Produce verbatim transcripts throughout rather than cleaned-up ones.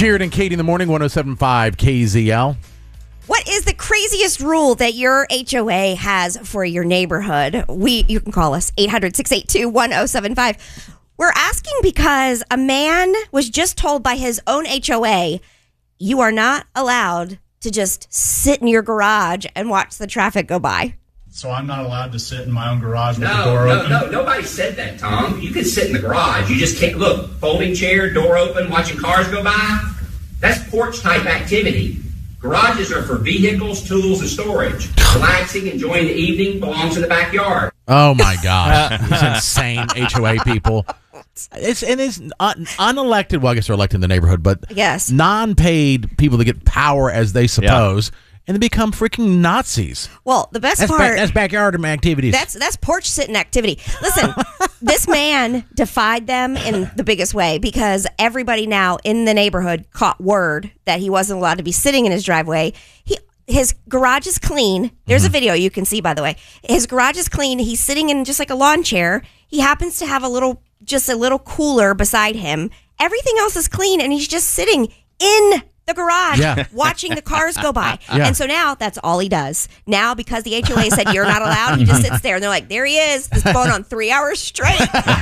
Jared and Katie in the morning, one oh seven point five K Z L. What is the craziest rule that your H O A has for your neighborhood? We, you can call us eight hundred, six eight two, one oh seven five. We're asking because a man was just told by his own H O A, you are not allowed to just sit in your garage and watch the traffic go by. So I'm not allowed to sit in my own garage with no, the door no, open? No, nobody said that, Tom. You can sit in the garage. You just can't, look, folding chair, door open, watching cars go by. That's porch-type activity. Garages are for vehicles, tools, and storage. Relaxing, enjoying the evening belongs in the backyard. Oh, my gosh. These insane H O A people. It's and it's un, unelected. Well, I guess they're elected in the neighborhood, but yes, non-paid people that get power as they suppose, yeah. and they become freaking Nazis. Well, the best that's part back, that's backyard activities. That's that's porch sitting activity. Listen, this man defied them in the biggest way because everybody now in the neighborhood caught word that he wasn't allowed to be sitting in his driveway. He. His garage is clean. There's mm-hmm. a video you can see, by the way. His garage is clean. He's sitting in just like a lawn chair. He happens to have a little, just a little cooler beside him. Everything else is clean, and he's just sitting in the garage yeah. watching the cars go by. Yeah. And so now that's all he does. Now, because the H O A said you're not allowed, he just sits there, and they're like, there he is. This is going on three hours straight.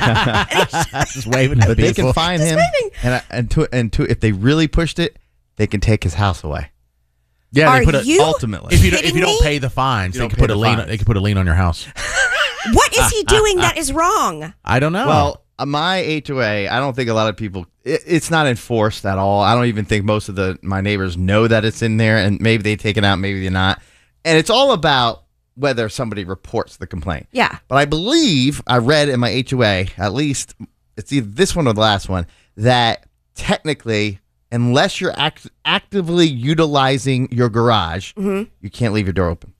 And he's just, just waving at But people. They can find just him, waving. and, and, to, and to, if they really pushed it, they can take his house away. Yeah, Are they put a, you ultimately. If you don't, if you don't pay the fines, they can put a lien. Fines. They can put a lien on your house. What is he doing that is wrong? I don't know. Well, uh, my H O A, I don't think a lot of people. It, it's not enforced at all. I don't even think most of the my neighbors know that it's in there, and maybe they take it out, maybe they're not. And it's all about whether somebody reports the complaint. Yeah. But I believe I read in my H O A, at least it's either this one or the last one, that technically, unless you're act- actively utilizing your garage, mm-hmm. you can't leave your door open.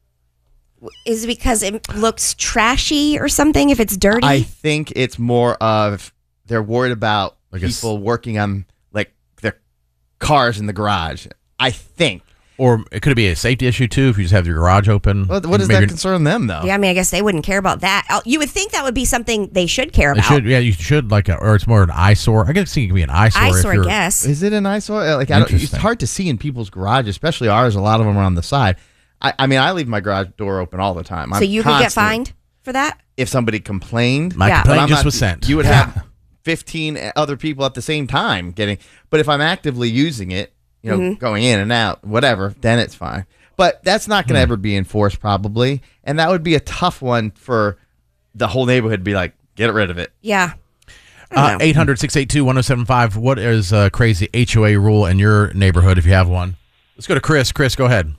Is it because it looks trashy or something if it's dirty? I think it's more of they're worried about like people working on like their cars in the garage. I think. Or it could be a safety issue, too, if you just have your garage open. Well, what does that concern them, though? Yeah, I mean, I guess they wouldn't care about that. You would think that would be something they should care about. They should, yeah, you should, like, a, or it's more an eyesore. I guess it can be an eyesore. Eyesore, if I guess. Is it an eyesore? Like, I don't, it's hard to see in people's garage, especially ours. A lot of them are on the side. I, I mean, I leave my garage door open all the time. So I'm you could get fined for that? If somebody complained. My yeah. complaint just not, was sent. You would have fifteen other people at the same time getting, but if I'm actively using it, you know, mm-hmm. going in and out, whatever, then it's fine. But that's not going to mm. ever be enforced probably. And that would be a tough one for the whole neighborhood to be like, get rid of it. Yeah. Uh, eight hundred, six eight two, one oh seven five. What is a crazy H O A rule in your neighborhood if you have one? Let's go to Chris. Chris, go ahead.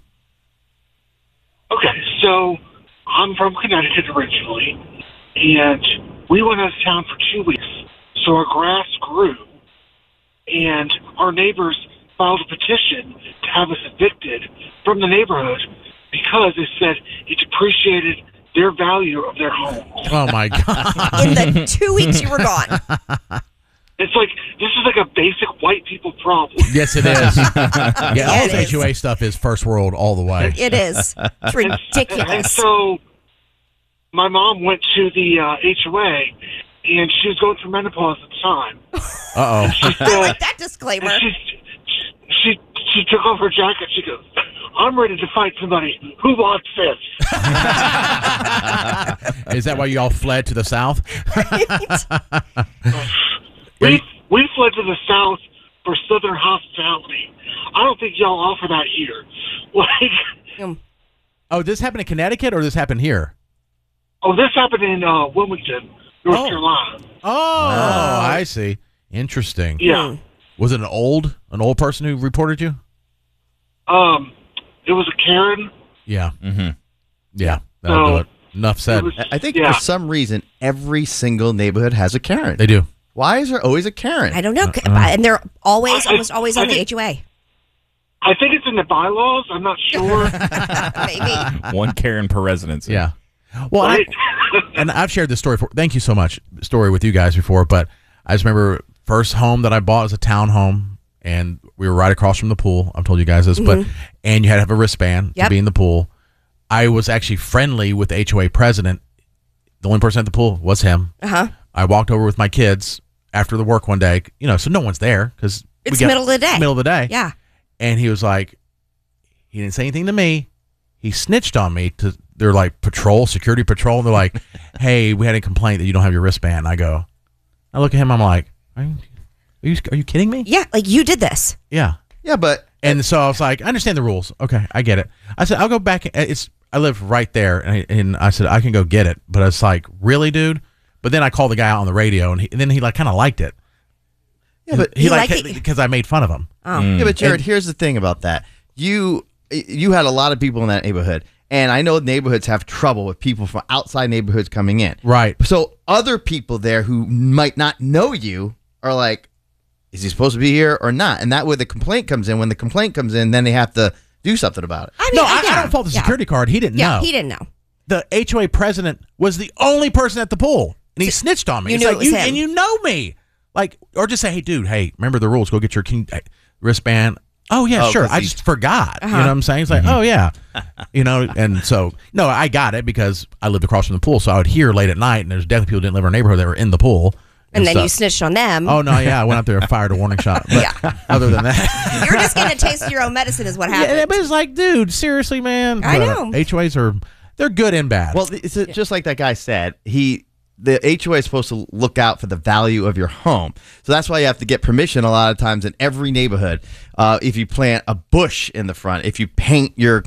Okay, so I'm from Connecticut originally, and we went out of town for two weeks. So our grass grew, and our neighbors filed a petition to have us evicted from the neighborhood because they said it depreciated their value of their home. Oh, my God. In the two weeks you were gone. It's like, this is like a basic white people problem. Yes, it is. yeah, yeah, all it this H O A stuff is first world all the way. It is. It's ridiculous. And, and so my mom went to the uh, H O A, and she was going through menopause at the time. Uh-oh. I like that disclaimer. She, she, she took off her jacket. She goes, I'm ready to fight somebody who wants this. Is that why you all fled to the South? we, we fled to the South for Southern hospitality. I don't think y'all offer that here. Like, um, oh, this happened in Connecticut or this happened here? Oh, this happened in uh, Wilmington, North oh. Carolina. Oh, uh, I see. Interesting. Yeah. Was it an old an old person who reported you? Um, it was a Karen. Yeah. Mm-hmm. Yeah. That'll so, do it. Enough said. Was, I think yeah. for some reason, every single neighborhood has a Karen. They do. Why is there always a Karen? I don't know. Uh, uh, and they're always, I, almost always I on think, the H O A. I think it's in the bylaws. I'm not sure. Maybe. One Karen per residence. Yeah. Well, I, and I've shared this story for. Thank you so much, story with you guys before. But I just remember first home that I bought was a town home, and we were right across from the pool. I've told you guys this, mm-hmm. but and you had to have a wristband yep. to be in the pool. I was actually friendly with the H O A president. The only person at the pool was him. Uh huh. I walked over with my kids after the work one day, you know, so no one's there because It's we got- middle of the day. Middle of the day. Yeah. And he was like, he didn't say anything to me. He snitched on me to, they're like patrol, security patrol. And they're like, hey, we had a complaint that you don't have your wristband. And I go, I look at him, I'm like, are you, are you, are you kidding me? Yeah, like you did this. Yeah. Yeah, but And so I was like, I understand the rules. Okay, I get it. I said, I'll go back. It's I live right there. And I, and I said, I can go get it. But it's like, really, dude? But then I called the guy out on the radio, and, he, and then he like kind of liked it. yeah, but He, He like liked it? because I made fun of him. Oh. Yeah, but Jared, here's the thing about that. You you had a lot of people in that neighborhood, and I know neighborhoods have trouble with people from outside neighborhoods coming in. Right. So other people there who might not know you are like, is he supposed to be here or not? And that way the complaint comes in. When the complaint comes in, then they have to do something about it. I mean, No, I, yeah. I don't fault the Yeah. security guard. He didn't Yeah, know. he didn't know. The H O A president was the only person at the pool, and he snitched on me. you It's knew like, it was you, him. and you know me. Like, or just say, hey, dude, hey, remember the rules. Go get your king, uh, wristband. Oh, yeah, Oh, sure. 'cause I he- just forgot. Uh-huh. You know what I'm saying? It's like, oh, yeah. You know, and so, no, I got it because I lived across from the pool, so I would hear late at night, and there's definitely people who didn't live in our neighborhood that were in the pool. And then stuff. you snitched on them. Oh, no, yeah. I went out there and fired a warning shot. But Yeah. other than that. You're just getting a taste of your own medicine is what happened. Yeah, but it's like, dude, seriously, man. I But, know. uh, H O As are, they're good and bad. Well, it's a, just like that guy said, he the H O A is supposed to look out for the value of your home. So that's why you have to get permission a lot of times in every neighborhood. Uh, if you plant a bush in the front, if you paint your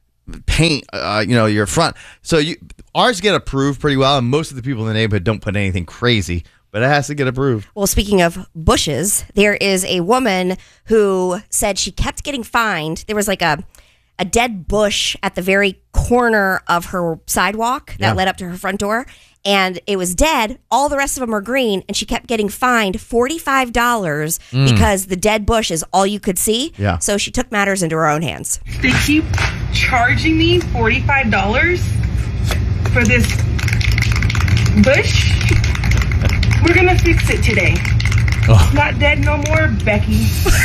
paint, uh, you know, your front. So you ours get approved pretty well, and most of the people in the neighborhood don't put anything crazy, but it has to get approved. Well, speaking of bushes, there is a woman who said she kept getting fined. There was like a a dead bush at the very corner of her sidewalk that Yeah. led up to her front door, and it was dead. All the rest of them are green, and she kept getting fined forty-five dollars because the dead bush is all you could see. Yeah. So she took matters into her own hands. They keep charging me forty-five dollars for this bush. We're gonna fix it today. It's not dead no more, Becky.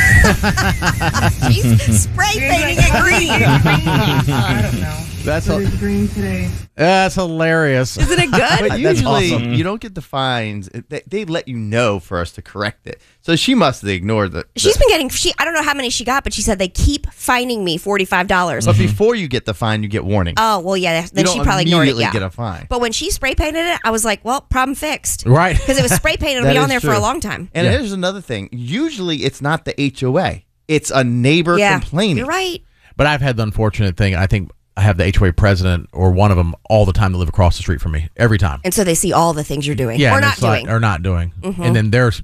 She's spray painting it green. I don't know. That's But a- it's green today. That's hilarious. Isn't it good? But That's usually awesome. you don't get the fines. They, they let you know for us to correct it. So she must have ignored the. She's the- been getting. She. I don't know how many she got, but she said they keep fining me forty-five dollars. But before you get the fine, you get warning. Oh well, yeah. Then you she don't probably ignored it. immediately Yeah. get a fine. But when she spray painted it, I was like, well, problem fixed. Right. Because it was spray painted. It'll That be on is there for a true. long time. And Yeah. here's another thing. Usually it's not the H O A. It's a neighbor Yeah. complaining. You're right. But I've had the unfortunate thing. I think I have the H O A president or one of them all the time that live across the street from me. Every time. And so they see all the things you're doing Yeah. or and not it's like- doing. Mm-hmm. or not doing. And then there's,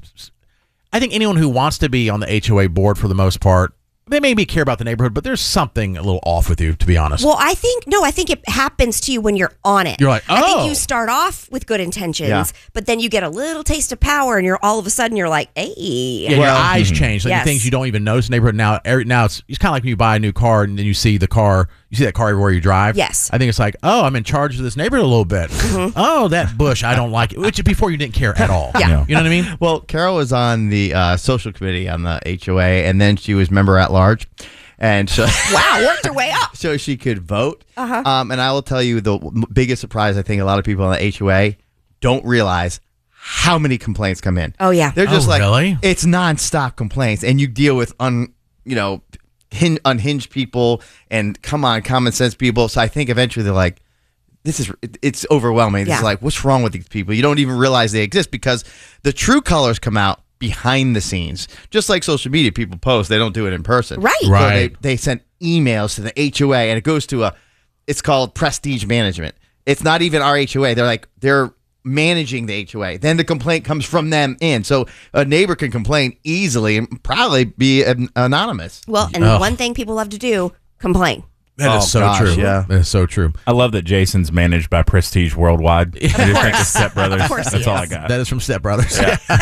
I think anyone who wants to be on the H O A board for the most part, they maybe care about the neighborhood, but there's something a little off with you, to be honest. Well, I think no. I think it happens to you when you're on it. You're like, I think oh. you start off with good intentions, Yeah. but then you get a little taste of power, and you're all of a sudden you're like, hey, Yeah, your Well- eyes change. Like Yes. the things you don't even notice in the neighborhood now. Every, now it's, it's kind of like when you buy a new car and then you see the car, you see that car everywhere you drive. Yes. I think it's like, oh, I'm in charge of this neighborhood a little bit. Oh, that bush, I don't like it. Which before you didn't care at all. Yeah. You know what I mean? Well, Carol was on the uh, social committee on the H O A, and then she was member at large. And so, wow, worked her way up. so she could vote. Uh-huh. Um, and I will tell you the w- biggest surprise I think a lot of people on the H O A don't realize how many complaints come in. Oh, yeah. They're just Oh, like, really? it's nonstop complaints, and you deal with un, you know, hin- unhinged people and come on, common sense people. So I think eventually they're like, this is it- it's overwhelming. Yeah. It's like, what's wrong with these people? You don't even realize they exist because the true colors come out behind the scenes. Just like social media, people post, they don't do it in person. Right. So Right. they, they send emails to the H O A, and it goes to a, it's called prestige management. It's not even our H O A. They're like, they're managing the H O A. Then the complaint comes from them in. So a neighbor can complain easily and probably be an- anonymous. Well, and Ugh. one thing people love to do, complain. That is Oh, so gosh, true. yeah. That is so true. I love that Jason's managed by Prestige Worldwide. I just think of Step Brothers. Of course he That's all I is. got. That is from Step Brothers.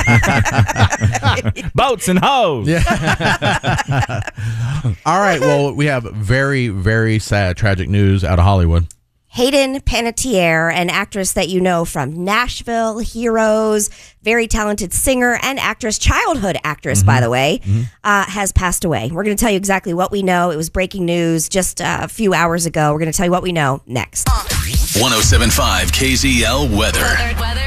Boats and hoes. All right. Well, we have very, very sad, tragic news out of Hollywood. Hayden Panettiere, an actress that you know from Nashville, Heroes, very talented singer and actress, childhood actress, by the way, uh, has passed away. We're going to tell you exactly what we know. It was breaking news just uh, a few hours ago. We're going to tell you what we know next. one oh seven point five K Z L weather. Weathered, weathered.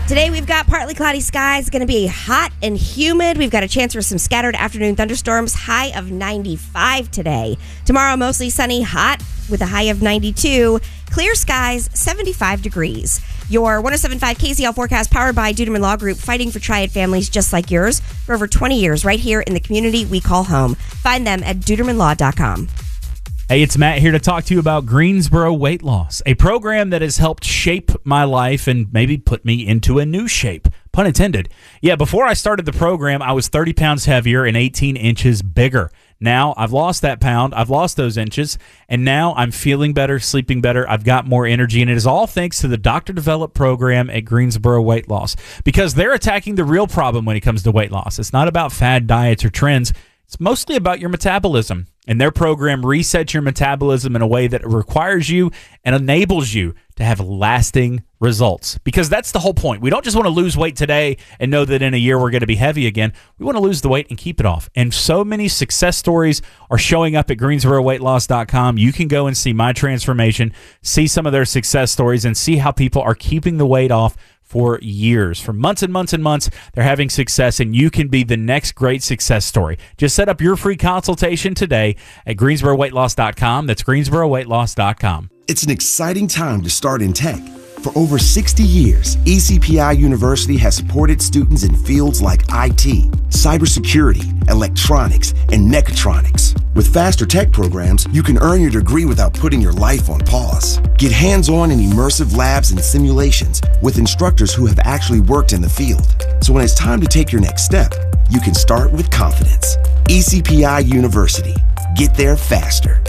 Today we've got partly cloudy skies, going to be hot and humid. We've got a chance for some scattered afternoon thunderstorms, high of ninety-five today. Tomorrow mostly sunny, hot with a high of ninety-two. Clear skies, seventy-five degrees. Your one oh seven point five K Z L forecast powered by Duderman Law Group, fighting for triad families just like yours for over twenty years right here in the community we call home. Find them at duderman law dot com. Hey, it's Matt here to talk to you about Greensboro Weight Loss, a program that has helped shape my life and maybe put me into a new shape. Pun intended. Yeah, before I started the program, I was thirty pounds heavier and eighteen inches bigger. Now I've lost that pound, I've lost those inches, and now I'm feeling better, sleeping better, I've got more energy, and it is all thanks to the doctor-developed program at Greensboro Weight Loss, because they're attacking the real problem when it comes to weight loss. It's not about fad diets or trends. It's mostly about your metabolism, and their program resets your metabolism in a way that requires you and enables you to have lasting results, because that's the whole point. We don't just want to lose weight today and know that in a year we're going to be heavy again. We want to lose the weight and keep it off, and so many success stories are showing up at greensboro weight loss dot com. You can go and see my transformation, see some of their success stories, and see how people are keeping the weight off for years. For months and months and months, they're having success, and you can be the next great success story. Just set up your free consultation today at greensboro weight loss dot com. That's greensboro weight loss dot com. It's an exciting time to start in tech. For over sixty years, E C P I University has supported students in fields like I T, cybersecurity, electronics, and mechatronics. With faster tech programs, you can earn your degree without putting your life on pause. Get hands-on in immersive labs and simulations with instructors who have actually worked in the field. So when it's time to take your next step, you can start with confidence. E C P I University. Get there faster.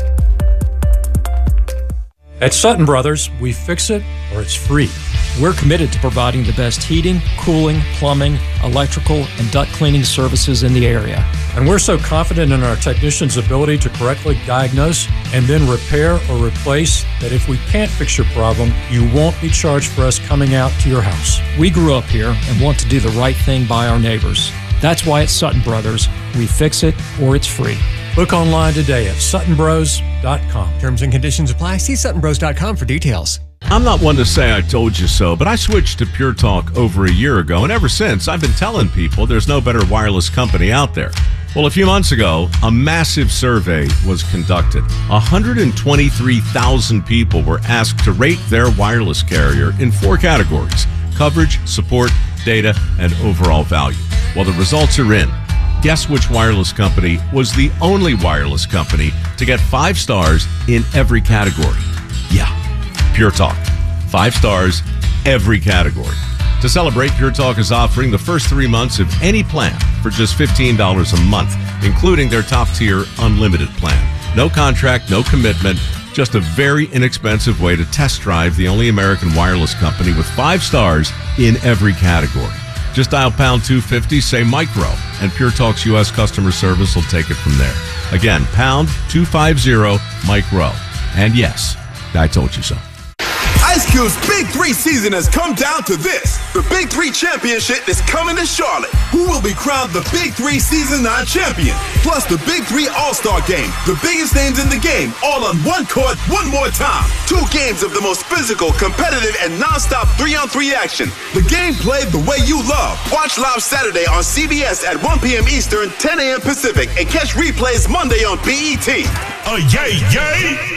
At Sutton Brothers, we fix it or it's free. We're committed to providing the best heating, cooling, plumbing, electrical, and duct cleaning services in the area. And we're so confident in our technicians' ability to correctly diagnose and then repair or replace that if we can't fix your problem, you won't be charged for us coming out to your house. We grew up here and want to do the right thing by our neighbors. That's why at Sutton Brothers, we fix it or it's free. Look online today at sutton bros dot com. Terms and conditions apply. See sutton bros dot com for details. I'm not one to say I told you so, but I switched to Pure Talk over a year ago, and ever since, I've been telling people there's no better wireless company out there. Well, a few months ago, a massive survey was conducted. one hundred twenty-three thousand people were asked to rate their wireless carrier in four categories: coverage, support, data, and overall value. Well, the results are in. Guess which wireless company was the only wireless company to get five stars in every category? Yeah, Pure Talk. Five stars, every category. To celebrate, Pure Talk is offering the first three months of any plan for just fifteen dollars a month, including their top-tier unlimited plan. No contract, no commitment, just a very inexpensive way to test drive the only American wireless company with five stars in every category. Just dial pound two fifty, say micro, and Pure Talk's U S customer service will take it from there. Again, pound two fifty, micro. And yes, I told you so. Ice Cube's Big Three season has come down to this. The Big Three Championship is coming to Charlotte. Who will be crowned the Big Three Season nine champion? Plus the Big Three All-Star Game. The biggest names in the game, all on one court, one more time. Two games of the most physical, competitive, and non-stop three-on-three action. The game played the way you love. Watch live Saturday on C B S at one p.m. Eastern, ten a.m. Pacific, and catch replays Monday on B E T. Oh, yay, yay!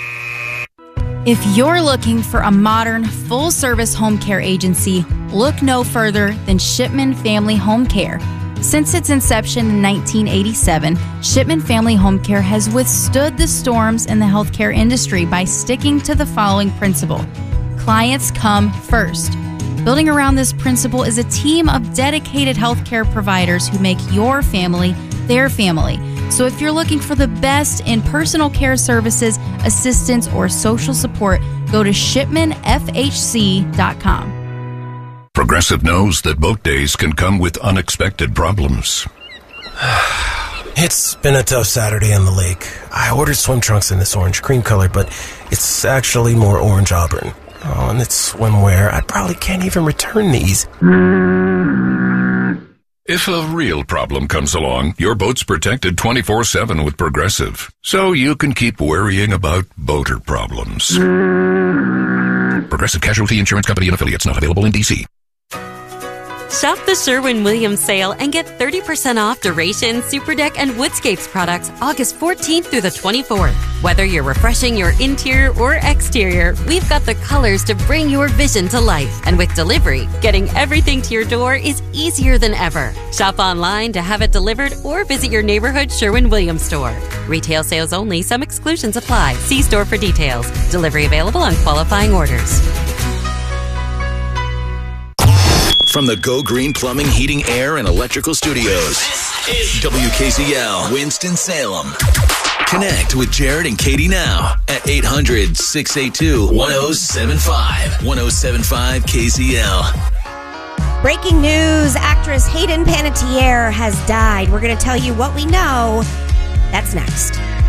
If you're looking for a modern, full-service home care agency, look no further than Shipman Family Home Care. Since its inception in nineteen eighty-seven, Shipman Family Home Care has withstood the storms in the healthcare industry by sticking to the following principle: clients come first. Building around this principle is a team of dedicated healthcare providers who make your family their family. So if you're looking for the best in personal care services, assistance, or social support, go to shipman f h c dot com. Progressive knows that boat days can come with unexpected problems. It's been a tough Saturday on the lake. I ordered swim trunks in this orange cream color, but it's actually more orange auburn. Oh, and it's swimwear. I probably can't even return these. If a real problem comes along, your boat's protected twenty-four seven with Progressive, so you can keep worrying about boater problems. Progressive Casualty Insurance Company and Affiliates, not available in D C Shop the Sherwin-Williams sale and get thirty percent off Duration, Superdeck, and Woodscapes products August fourteenth through the twenty-fourth. Whether you're refreshing your interior or exterior, we've got the colors to bring your vision to life. And with delivery, getting everything to your door is easier than ever. Shop online to have it delivered or visit your neighborhood Sherwin-Williams store. Retail sales only. Some exclusions apply. See store for details. Delivery available on qualifying orders. From the Go Green Plumbing, Heating, Air, and Electrical Studios, W K Z L, Winston-Salem. Connect with Jared and Katie now at eight hundred, six eight two, one oh seven five. one oh seven five K Z L. Breaking news, actress Hayden Panettiere has died. We're going to tell you what we know. That's next.